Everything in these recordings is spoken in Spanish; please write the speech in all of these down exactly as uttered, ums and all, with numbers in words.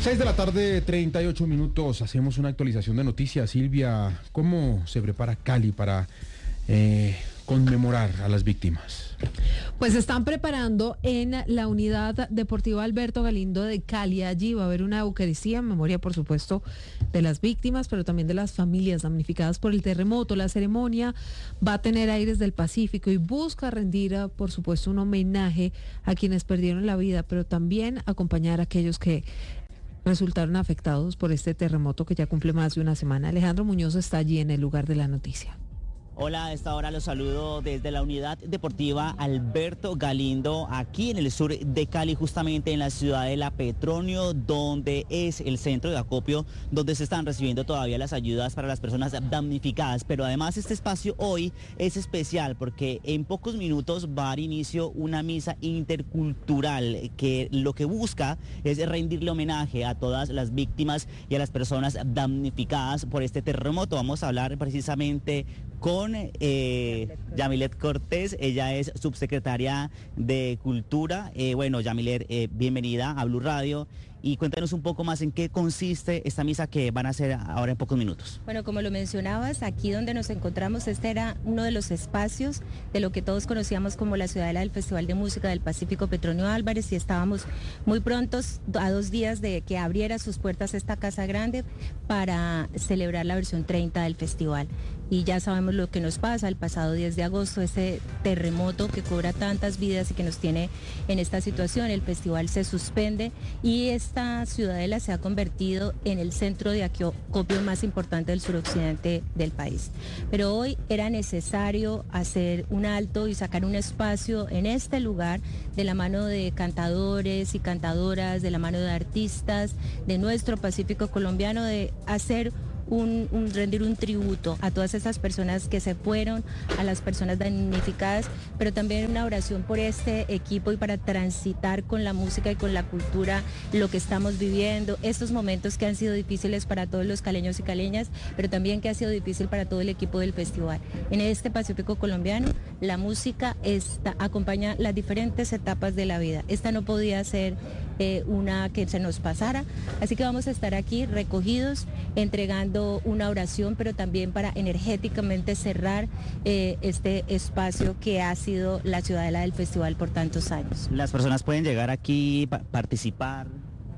seis de la tarde, treinta y ocho minutos. Hacemos una actualización de noticias. Silvia, ¿cómo se prepara Cali para eh, conmemorar a las víctimas? Pues están preparando en la unidad deportiva Alberto Galindo de Cali. Allí va a haber una eucaristía en memoria, por supuesto, de las víctimas, pero también de las familias damnificadas por el terremoto. La ceremonia va a tener aires del Pacífico y busca rendir, por supuesto, un homenaje a quienes perdieron la vida, pero también acompañar a aquellos que resultaron afectados por este terremoto que ya cumple más de una semana. Alejandro Muñoz está allí en el lugar de la noticia. Hola, a esta hora los saludo desde la unidad deportiva Alberto Galindo, aquí en el sur de Cali, justamente en la ciudad de La Petronio, donde es el centro de acopio, donde se están recibiendo todavía las ayudas para las personas damnificadas. Pero además este espacio hoy es especial porque en pocos minutos va a dar inicio una misa intercultural que lo que busca es rendirle homenaje a todas las víctimas y a las personas damnificadas por este terremoto. Vamos a hablar precisamente con eh, Yamilet Cortés. Ella es subsecretaria de Cultura. Eh, bueno, Yamilet, eh, bienvenida a Blue Radio. Y cuéntanos un poco más en qué consiste esta misa que van a hacer ahora en pocos minutos. Bueno, como lo mencionabas, aquí donde nos encontramos, este era uno de los espacios de lo que todos conocíamos como la ciudadela del Festival de Música del Pacífico Petronio Álvarez, y estábamos muy prontos, a dos días de que abriera sus puertas esta casa grande para celebrar la versión treinta del festival. Y ya sabemos lo que nos pasa el pasado diez de agosto, ese terremoto que cobra tantas vidas y que nos tiene en esta situación. El festival se suspende y esta ciudadela se ha convertido en el centro de acopio más importante del suroccidente del país. Pero hoy era necesario hacer un alto y sacar un espacio en este lugar de la mano de cantadores y cantadoras, de la mano de artistas de nuestro Pacífico colombiano, de hacer Un, un, rendir un tributo a todas esas personas que se fueron, a las personas damnificadas, pero también una oración por este equipo y para transitar con la música y con la cultura lo que estamos viviendo, estos momentos que han sido difíciles para todos los caleños y caleñas, pero también que ha sido difícil para todo el equipo del festival. En este Pacífico colombiano, la música esta, acompaña las diferentes etapas de la vida. Esta no podía ser eh, una que se nos pasara, así que vamos a estar aquí recogidos, entregando una oración, pero también para energéticamente cerrar eh, este espacio que ha sido la ciudadela del festival por tantos años. Las personas pueden llegar aquí, pa- participar.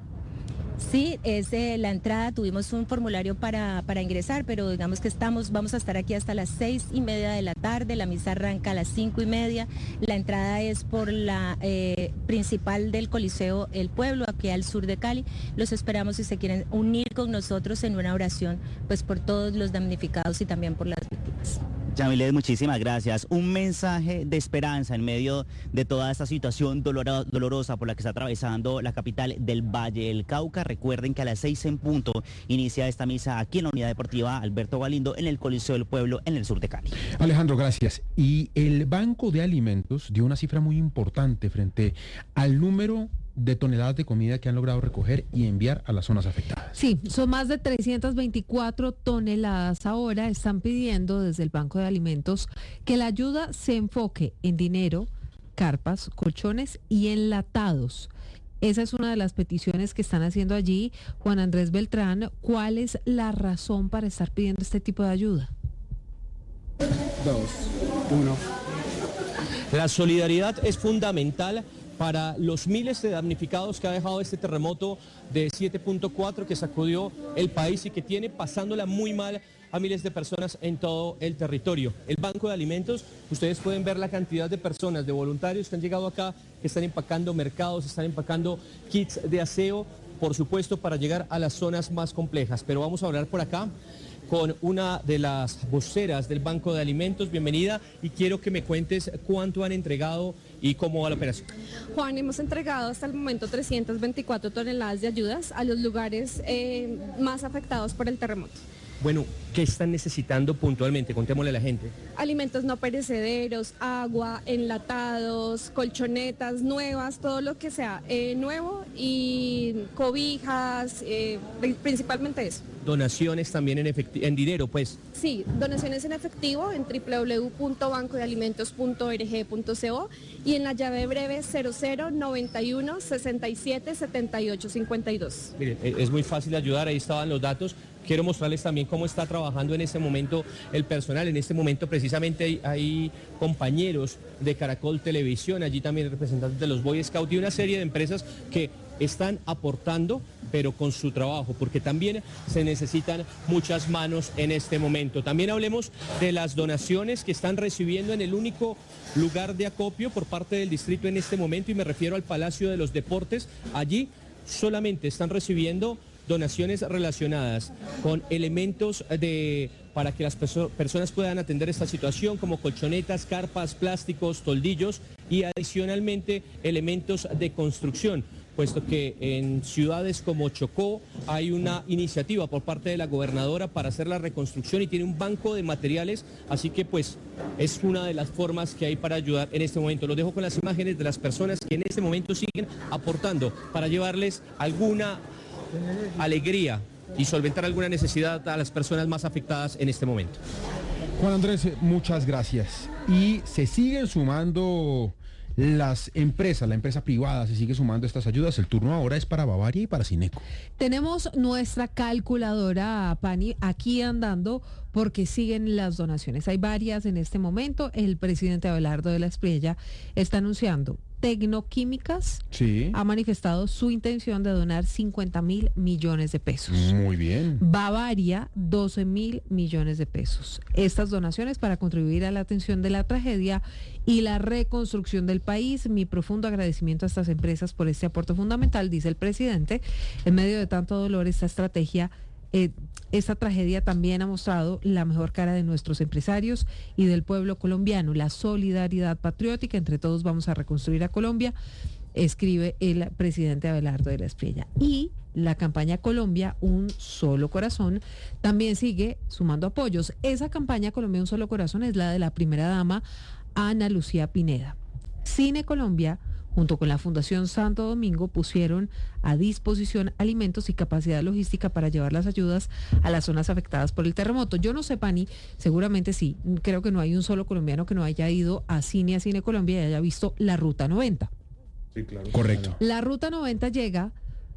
Sí, es eh, la entrada, tuvimos un formulario para, para ingresar, pero digamos que estamos, vamos a estar aquí hasta las seis y media de la tarde, la misa arranca a las cinco y media, la entrada es por la eh, principal del Coliseo El Pueblo, aquí al sur de Cali. Los esperamos si se quieren unir con nosotros en una oración, pues por todos los damnificados y también por las víctimas. Yamilet, muchísimas gracias. Un mensaje de esperanza en medio de toda esta situación doloro- dolorosa por la que está atravesando la capital del Valle del Cauca. Recuerden que a las seis en punto inicia esta misa aquí en la unidad deportiva Alberto Galindo en el Coliseo del Pueblo en el sur de Cali. Alejandro, gracias. Y el Banco de Alimentos dio una cifra muy importante frente al número de toneladas de comida que han logrado recoger y enviar a las zonas afectadas. Sí, son más de trescientas veinticuatro toneladas. Ahora están pidiendo desde el Banco de Alimentos que la ayuda se enfoque en dinero, carpas, colchones y enlatados. Esa es una de las peticiones que están haciendo allí. Juan Andrés Beltrán, ¿cuál es la razón para estar pidiendo este tipo de ayuda? Dos, uno. La solidaridad es fundamental para los miles de damnificados que ha dejado este terremoto de siete punto cuatro que sacudió el país y que tiene pasándola muy mal a miles de personas en todo el territorio. El Banco de Alimentos, ustedes pueden ver la cantidad de personas, de voluntarios que han llegado acá, que están empacando mercados, están empacando kits de aseo, por supuesto, para llegar a las zonas más complejas. Pero vamos a hablar por acá con una de las voceras del Banco de Alimentos. Bienvenida, y quiero que me cuentes cuánto han entregado y cómo va la operación. Juan, hemos entregado hasta el momento trescientas veinticuatro toneladas de ayudas a los lugares eh, más afectados por el terremoto. Bueno, ¿qué están necesitando puntualmente? Contémosle a la gente. Alimentos no perecederos, agua, enlatados, colchonetas nuevas, todo lo que sea eh, nuevo y cobijas, eh, principalmente eso. Donaciones también en, efecti- en dinero, pues. Sí, donaciones en efectivo en doble u doble u doble u punto banco de alimentos punto org punto co y en la llave breve cero cero noventa y uno sesenta y siete setenta y ocho cincuenta y dos. Miren, es muy fácil ayudar, ahí estaban los datos. Quiero mostrarles también cómo está trabajando en este momento el personal. En este momento precisamente hay, hay compañeros de Caracol Televisión, allí también representantes de los Boy Scouts y una serie de empresas que están aportando, pero con su trabajo, porque también se necesitan muchas manos en este momento. También hablemos de las donaciones que están recibiendo en el único lugar de acopio por parte del distrito en este momento, y me refiero al Palacio de los Deportes. Allí solamente están recibiendo donaciones relacionadas con elementos de para que las perso- personas puedan atender esta situación, como colchonetas, carpas, plásticos, toldillos y adicionalmente elementos de construcción, puesto que en ciudades como Chocó hay una iniciativa por parte de la gobernadora para hacer la reconstrucción y tiene un banco de materiales, así que pues es una de las formas que hay para ayudar en este momento. Los dejo con las imágenes de las personas que en este momento siguen aportando para llevarles alguna alegría y solventar alguna necesidad a las personas más afectadas en este momento. Juan Andrés, muchas gracias. Y se siguen sumando las empresas, la empresa privada se sigue sumando a estas ayudas. El turno ahora es para Bavaria y para Sineco. Tenemos nuestra calculadora, Pani, aquí andando porque siguen las donaciones. Hay varias en este momento. El presidente Abelardo de la Espriella está anunciando. Tecnoquímicas Sí. ha manifestado su intención de donar cincuenta mil millones de pesos. Muy bien. Bavaria, doce mil millones de pesos. Estas donaciones para contribuir a la atención de la tragedia y la reconstrucción del país. Mi profundo agradecimiento a estas empresas por este aporte fundamental, dice el presidente. En medio de tanto dolor, esta estrategia, eh, esta tragedia también ha mostrado la mejor cara de nuestros empresarios y del pueblo colombiano, la solidaridad patriótica. Entre todos vamos a reconstruir a Colombia, escribe el presidente Abelardo de la Espriella. Y la campaña Colombia, un solo corazón, también sigue sumando apoyos. Esa campaña Colombia, un solo corazón, es la de la primera dama, Ana Lucía Pineda. Cine Colombia, junto con la Fundación Santo Domingo, pusieron a disposición alimentos y capacidad logística para llevar las ayudas a las zonas afectadas por el terremoto. Yo no sé, Pani, seguramente sí. Creo que no hay un solo colombiano que no haya ido a Cine, a Cine Colombia y haya visto la Ruta noventa. Sí, claro. Correcto. La Ruta noventa llega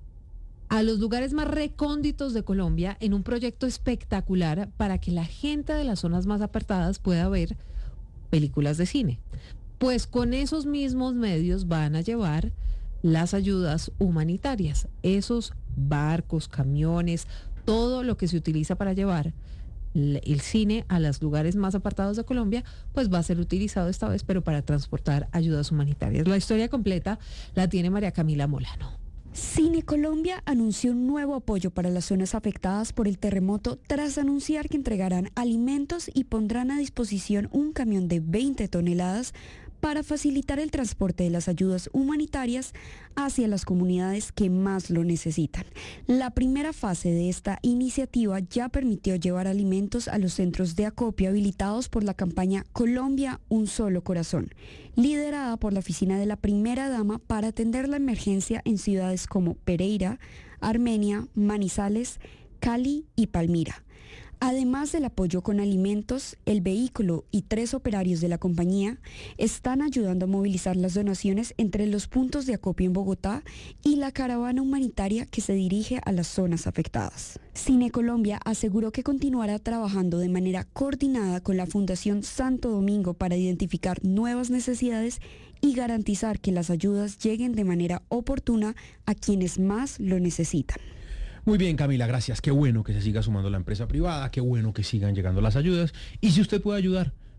a los lugares más recónditos de Colombia en un proyecto espectacular para que la gente de las zonas más apartadas pueda ver películas de cine. Pues con esos mismos medios van a llevar las ayudas humanitarias, esos barcos, camiones, todo lo que se utiliza para llevar el cine a los lugares más apartados de Colombia, pues va a ser utilizado esta vez, pero para transportar ayudas humanitarias. La historia completa la tiene María Camila Molano. Cine Colombia anunció un nuevo apoyo para las zonas afectadas por el terremoto tras anunciar que entregarán alimentos y pondrán a disposición un camión de veinte toneladas para facilitar el transporte de las ayudas humanitarias hacia las comunidades que más lo necesitan. La primera fase de esta iniciativa ya permitió llevar alimentos a los centros de acopio habilitados por la campaña Colombia, un solo corazón, liderada por la oficina de la primera dama para atender la emergencia en ciudades como Pereira, Armenia, Manizales, Cali y Palmira. Además del apoyo con alimentos, el vehículo y tres operarios de la compañía están ayudando a movilizar las donaciones entre los puntos de acopio en Bogotá y la caravana humanitaria que se dirige a las zonas afectadas. Cine Colombia aseguró que continuará trabajando de manera coordinada con la Fundación Santo Domingo para identificar nuevas necesidades y garantizar que las ayudas lleguen de manera oportuna a quienes más lo necesitan. Muy bien, Camila, gracias. Qué bueno que se siga sumando la empresa privada, qué bueno que sigan llegando las ayudas. Y si usted puede ayudar,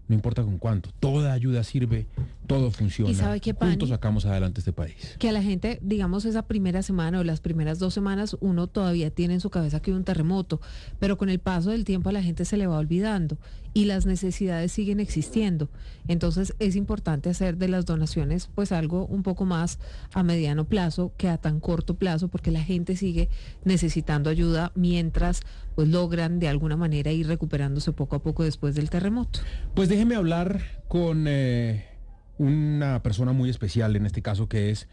no importa con cuánto, toda ayuda sirve, todo funciona. ¿Y sabe qué, Pani? Juntos sacamos adelante este país. Que a la gente, digamos, esa primera semana o las primeras dos semanas, uno todavía tiene en su cabeza que hay un terremoto, pero con el paso del tiempo a la gente se le va olvidando y las necesidades siguen existiendo. Entonces es importante hacer de las donaciones pues algo un poco más a mediano plazo que a tan corto plazo, porque la gente sigue necesitando ayuda mientras pues logran de alguna manera ir recuperándose poco a poco después del terremoto. Pues déjeme hablar con eh, una persona muy especial en este caso, que es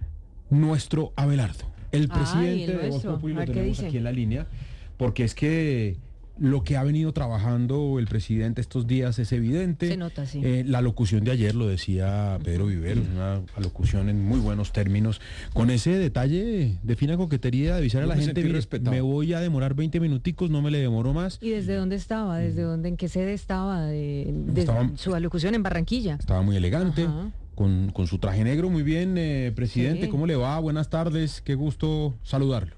nuestro Abelardo, el Ay, presidente el de Voz nuestro. Populi. A Lo ver, ¿qué tenemos dice? aquí en la línea, porque es que lo que ha venido trabajando el presidente estos días es evidente. Se nota, sí. Eh, la locución de ayer lo decía Pedro Viveros, una alocución en muy buenos términos, con ese detalle de fina coquetería de avisar a Yo la me gente, sentí mire, respetado. me voy a demorar veinte minuticos, no me le demoro más. ¿Y desde dónde estaba? ¿Desde dónde, en qué sede estaba? De, de Estaba- su alocución en Barranquilla. Estaba muy elegante, Ajá. con, con su traje negro. Muy bien, eh, presidente, Sí. ¿cómo le va? Buenas tardes, qué gusto saludarlo.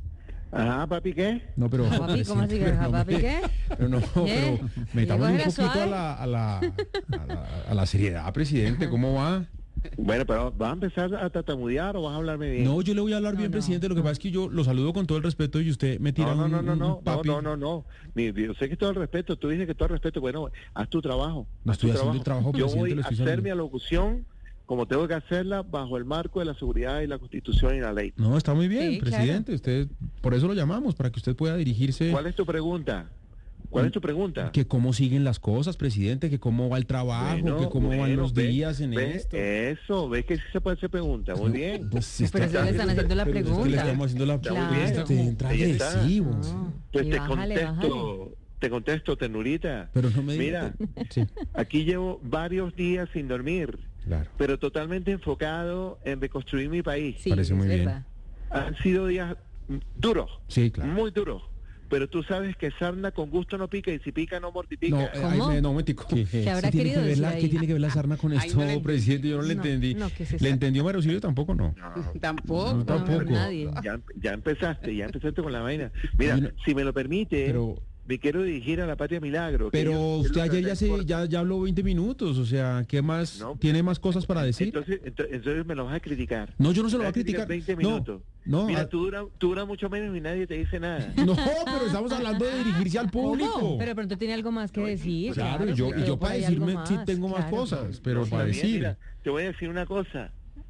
Ajá, papi, ¿qué? No, pero... Papi, ¿cómo así que, pero no papi, me- qué? Pero no, ¿Qué? pero metamos un ¿Llegó poquito suave? a la, a, la, a, la, a la seriedad, presidente, ¿cómo va? Bueno, pero ¿vas a empezar a tartamudear o vas a hablarme bien? No, yo le voy a hablar bien, no, presidente, lo que pasa es que yo lo saludo con todo el respeto y usted me tira no, no, un, no, no, un- no, un papi. no, no, no, no. Mi- Yo sé que todo el respeto, tú dices que todo el respeto, bueno, haz tu trabajo. No haz tu estoy haciendo el trabajo, Yo presidente, voy lo a estoy hacer saludo. mi alocución como tengo que hacerla bajo el marco de la seguridad y la Constitución y la ley. No, está muy bien, Sí, claro. presidente, usted, por eso lo llamamos, para que usted pueda dirigirse... ¿Cuál es tu pregunta? ¿Cuál es tu pregunta? Que cómo siguen las cosas, presidente, que cómo va el trabajo, Bueno, que cómo van bueno, los ve- días en ve esto. Eso, ves que sí se puede hacer pregunta. Muy bien. Pues, si Pero está- eso le están haciendo la pero es que le pregunta. estamos haciendo la Claro. pregunta. Usted entra Ahí está. agresivo. No. Pues Y te bájale, contesto, te contesto, ternurita. Pero no me diga. Mira, Sí, aquí llevo varios días sin dormir, claro. pero totalmente enfocado en reconstruir mi país. Sí, Parece es muy bien. verdad. Han sido días mm, duros, Sí, claro. muy duros. Pero tú sabes que sarna con gusto no pica y si pica no mortifica. No, eh, ay, ¿Cómo? me- no, un momentico. ¿Qué, ¿Qué habrá tiene querido que ver decir la, ahí? ¿Qué tiene que ver la sarna con Ay, esto, no le- presidente? Yo no le No, entendí. no, ¿qué es ¿Le eso? entendió Mario Silvio? Tampoco no. Tampoco. No, tampoco. nadie. Ya, ya empezaste, ya empezaste con la vaina. Mira, Yo no- si me lo permite, Pero, me quiero dirigir a la Patria Milagro. que pero ellos- usted es lo que ayer ya hacen se por- ya, ya habló veinte minutos, o sea, ¿qué más? No. ¿Tiene más cosas para decir? Entonces, ento- entonces me lo vas a criticar. No, yo no se lo Me voy a vas criticar. veinte No, minutos. no, Mira, ah, tú duras tú dura mucho menos y nadie te dice nada. no, pero estamos hablando de dirigirse al público. ¿Cómo? Pero de pronto tiene algo más que decir. Claro, y yo, porque y yo por para ahí algo decirme sí más, tengo más claro. cosas, pero No, para está bien, decir... mira, te voy a decir una cosa.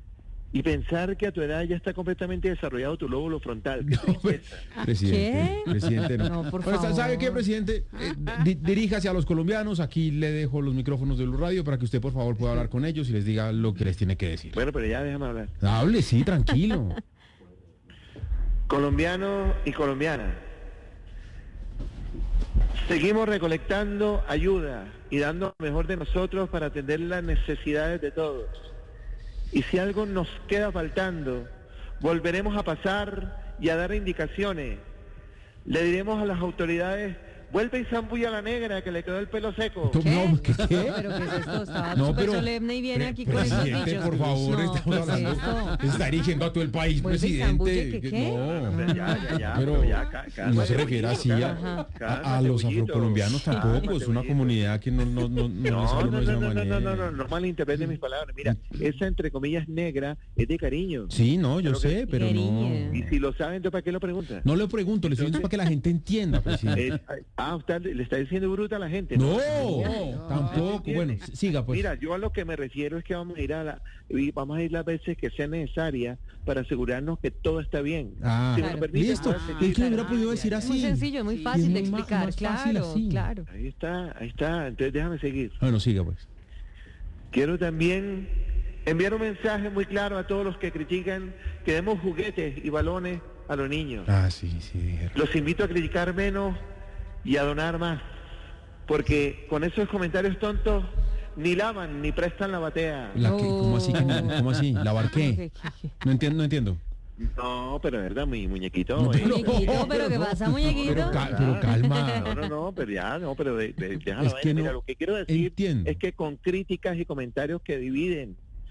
Y pensar que a tu edad ya está completamente desarrollado tu lóbulo frontal. Qué No, pero- tristeza. presidente, ¿Qué? presidente, no. No, por Bueno, ¿sabe favor. qué, presidente? Eh, di- diríjase a los colombianos, aquí le dejo los micrófonos de Blue Radio para que usted, por favor, pueda hablar con ellos y les diga lo que les tiene que decir. Bueno, pero ya déjame hablar. Hable, sí, tranquilo. Colombianos y colombianas, seguimos recolectando ayuda y dando lo mejor de nosotros para atender las necesidades de todos. Y si algo nos queda faltando, volveremos a pasar y a dar indicaciones. Le diremos a las autoridades, vuelve y zambulla a la negra que le quedó el pelo seco. ¿Qué? No, ¿qué? ¿Pero qué es esto? Estaba No, súper pero- solemne y viene Pre- aquí con esos presidente, dichos. por favor, No, estamos ¿qué es hablando. esto? Se está dirigiendo a todo el país, Vuelve y presidente. zambulle, ¿qué, que- qué? No, Pero ya, ya, ya, pero pero ya, cá- no cálmate, se refiere así a, Ajá. a- a Cálmate, los Bollito. afrocolombianos tampoco, Cálmate, es una Bollito. comunidad que no, no, no, no, les No, habla no, de esa no, no, no, manera. no, no, no malinterprete mis palabras. Mira, esa entre comillas negra es de cariño. Sí, no, yo Pero que- sé, pero Cariño. no. Y si lo saben, entonces ¿para qué lo preguntan? No le pregunto, le estoy diciendo para que la gente entienda, presidente. Eh, ah, usted le está diciendo bruta a la gente. No, No, tampoco. Bueno, ¿entiende? siga pues. Mira, yo a lo que me refiero es que vamos a ir a la, y vamos a ir las veces que sea necesaria para asegurarnos que todo está bien. Ah, Si me lo Claro. permite, listo. voy a seguir. Es que lo hubiera podido decir así. Muy sencillo, muy Sí, fácil es de muy ma- explicar, más fácil claro, así. claro. Ahí está, ahí está. Entonces déjame seguir. Bueno, siga pues. Quiero también enviar un mensaje muy claro a todos los que critican que demos juguetes y balones a los niños. Ah, sí, sí, dijeron. Los invito a criticar menos y a donar más, porque con esos comentarios tontos ni lavan ni prestan la batea. La que, ¿cómo así? que no? ¿Cómo así? ¿Lavar qué? ¿Qué, qué, qué? No entiendo, no entiendo. No, pero es verdad, mi muñequito. No, eh. pero- Muñequito, pero ¿qué pasa, muñequito? Pero, ca- pero calma. No, no, no, pero ya, no, pero de, de- déjala Es vaina. que Mira, no lo que quiero decir entiendo. es que con críticas y comentarios que dividen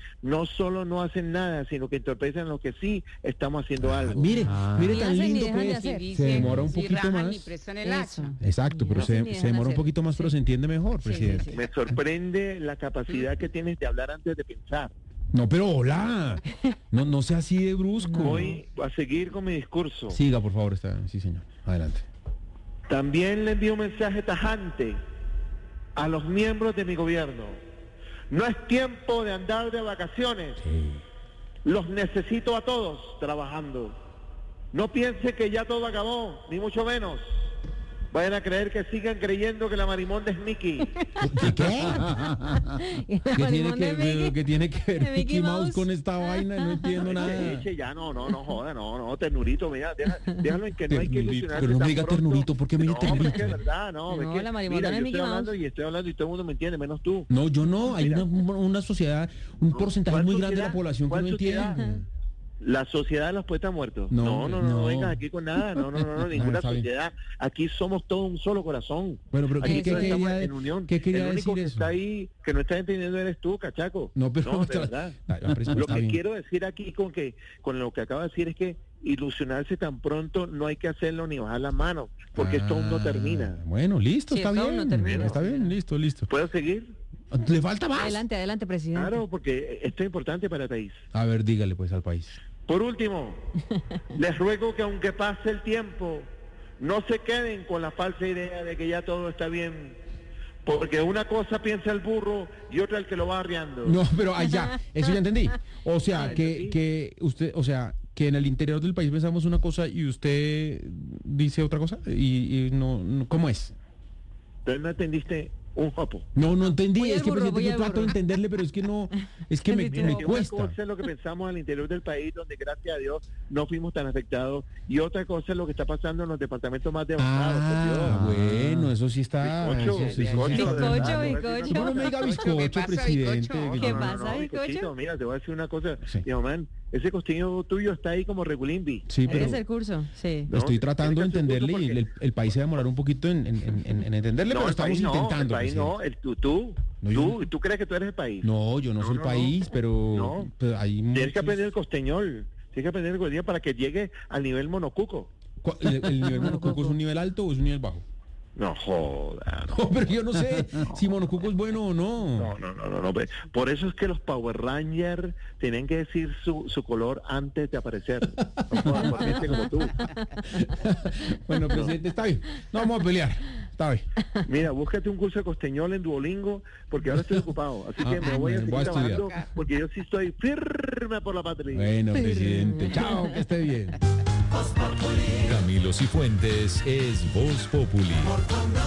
no solo no hacen nada, sino que interpretan lo que sí estamos haciendo algo. Mire, Ah. mire Ni tan hacen ni lindo dejan de que hacer. es. Se demora un Si poquito rajan ni más. prestan el Eso. acta. Exacto, pero No se, hacen ni se dejan demora un hacer. poquito más, pero se entiende mejor, Sí, sí, presidente. sí. Me sorprende la capacidad que tienes de hablar antes de pensar. No, pero hola. No, no sea así de brusco. Voy a seguir con mi discurso. Siga, por favor, está, sí, señor. Adelante. También le envío un mensaje tajante a los miembros de mi gobierno. No es tiempo de andar de vacaciones. Los necesito a todos trabajando. No piense que ya todo acabó, ni mucho menos. Vayan a creer que sigan creyendo que la marimonda es Mickey. ¿Qué? ¿Qué tiene que, ver, ¿Qué tiene que ver ¿De Mickey Mickey Mouse Mouse? con esta vaina? No entiendo nada. Eche, eche, ya no, no, no joda, no, no, ternurito, mira, deja- déjalo en que no hay que Ternurito, ilusionarse pero no me tan diga pronto. ternurito, ¿por qué me dice No, pero es que ternurito? es verdad, no, No, es que, la marimonda mira, no es yo Mickey estoy Mouse. hablando y estoy hablando y todo el mundo me entiende, menos tú. No, yo no. Hay Mira. una, una sociedad, un porcentaje ¿Cuál muy grande de la sociedad? población que ¿Cuál no sociedad? entiende. La sociedad de los poetas muertos. No, No, no, no, no, no. vengas aquí con nada, no, no, no, no, ninguna está bien. sociedad. Aquí somos todos un solo corazón. Bueno, pero Aquí ¿qué, qué todos estamos quería, en unión. ¿qué quería El único decir que eso? está ahí, que no está entendiendo eres tú, cachaco. No, pero de está- verdad. Ah, ya, pero Lo está que bien. quiero decir aquí con que con lo que acabo de decir es que ilusionarse tan pronto no hay que hacerlo ni bajar las manos, porque esto aún no Ah, termina. Bueno, listo, Sí, está esto aún bien. no termina. Está bien, listo, listo. ¿Puedo seguir? ¿Le falta más? Adelante, adelante, presidente. Claro, porque esto es importante para el país. A ver, dígale pues al país. Por último, les ruego que aunque pase el tiempo, no se queden con la falsa idea de que ya todo está bien, porque una cosa piensa el burro y otra el que lo va arriando. No, pero ahí ya, eso ya entendí. O sea, Ah, que, entendí. que usted, o sea, que en el interior del país pensamos una cosa y usted dice otra cosa y, y no, no, ¿cómo es? Entonces no entendiste un jopo. No, no entendí, Voy al es que burro, presidente, voy yo al trato de burro. entenderle, pero es que no, es que me, Mira, me Que cuesta. Una cosa es lo que pensamos al interior del país, donde gracias a Dios no fuimos tan afectados, y otra cosa es lo que está pasando en los departamentos más devastados. Ah, por Dios. bueno, eso sí está. Bizcocho, eso sí, sí, bizcocho, sí, de está- verdad, Bizcocho, te voy a decir bizcocho. una No, no me diga cosa. bizcocho, ¿Qué pasa, presidente. bizcocho? que ¿Qué yo- pasa, bizcocho? bizcochito, mira, te voy a decir una cosa. Sí. Mi mamá, ese costillo tuyo está ahí como regulimbi. Sí, pero ¿Eres el curso? Sí. No, estoy tiene tratando de que hacer curso entenderle y porque- el, el país se va a demorar un poquito en, en, en- en entenderle, No, pero el estamos país no, intentando. el país no, presidente. el, tú, tú, No, yo tú, no- tú crees que tú eres el país. No, yo no, No, soy el no, no. país, pero, No. pero hay Tienes muchos- que aprender el costeñol, tienes que aprender el costeñol para que llegue al nivel monocuco. ¿Cuál- ¿El, el nivel monocuco es un nivel alto o es un nivel bajo? No joda, no. No, pero yo no sé si monocuco es bueno o no. No, no, no, no, no. ve. Por eso es que los Power Rangers tienen que decir su, su color antes de aparecer. No jodas, por gente como tú. Bueno, presidente, está bien. No vamos a pelear. Está bien. Mira, búscate un curso de costeñol en Duolingo, porque ahora estoy ocupado. Así que Ah, me voy a bueno, seguir voy a estudiar. trabajando, porque yo sí estoy firme por la patria. Bueno, presidente. Chao, que esté bien. Camilo Cifuentes es Voz Populi.